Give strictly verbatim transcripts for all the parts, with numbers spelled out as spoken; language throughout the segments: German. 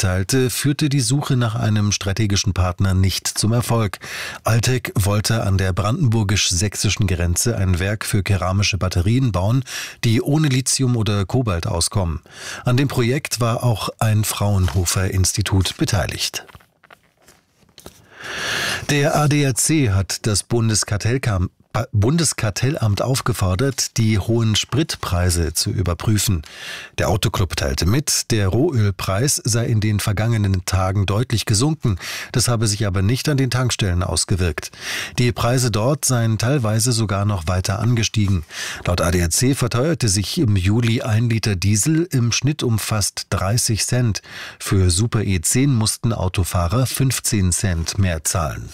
mitteilte, führte die Suche nach einem strategischen Partner nicht zum Erfolg. Altec wollte an der brandenburgisch-sächsischen Grenze ein Werk für keramische Batterien bauen, die ohne Lithium oder Kobalt auskommen. An dem Projekt war auch ein Fraunhofer-Institut beteiligt. Der A D A C hat das Bundeskartellkampf Bundeskartellamt aufgefordert, die hohen Spritpreise zu überprüfen. Der Autoclub teilte mit, der Rohölpreis sei in den vergangenen Tagen deutlich gesunken. Das habe sich aber nicht an den Tankstellen ausgewirkt. Die Preise dort seien teilweise sogar noch weiter angestiegen. Laut A D A C verteuerte sich im Juli ein Liter Diesel im Schnitt um fast dreißig Cent. Für Super E zehn mussten Autofahrer fünfzehn Cent mehr zahlen.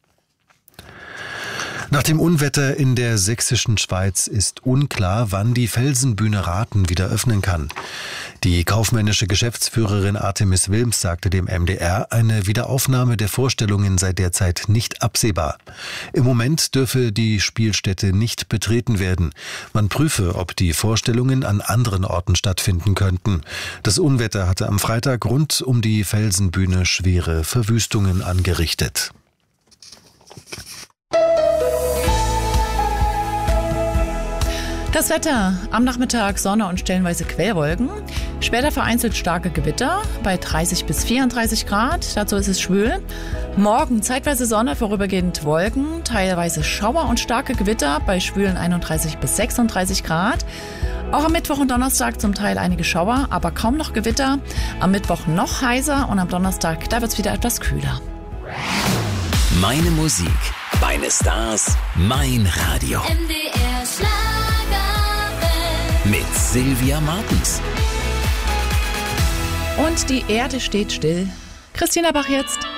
Nach dem Unwetter in der sächsischen Schweiz ist unklar, wann die Felsenbühne Rathen wieder öffnen kann. Die kaufmännische Geschäftsführerin Artemis Wilms sagte dem M D R, eine Wiederaufnahme der Vorstellungen sei derzeit nicht absehbar. Im Moment dürfe die Spielstätte nicht betreten werden. Man prüfe, ob die Vorstellungen an anderen Orten stattfinden könnten. Das Unwetter hatte am Freitag rund um die Felsenbühne schwere Verwüstungen angerichtet. Das Wetter. Am Nachmittag Sonne und stellenweise Quellwolken. Später vereinzelt starke Gewitter bei dreißig bis vierunddreißig Grad. Dazu ist es schwül. Morgen zeitweise Sonne, vorübergehend Wolken. Teilweise Schauer und starke Gewitter bei schwülen einunddreißig bis sechsunddreißig Grad. Auch am Mittwoch und Donnerstag zum Teil einige Schauer, aber kaum noch Gewitter. Am Mittwoch noch heißer und am Donnerstag, da wird es wieder etwas kühler. Meine Musik, meine Stars, mein Radio. M D R Schlagerwelt. Mit Sylvia Martens. Und die Erde steht still. Christina Bach jetzt.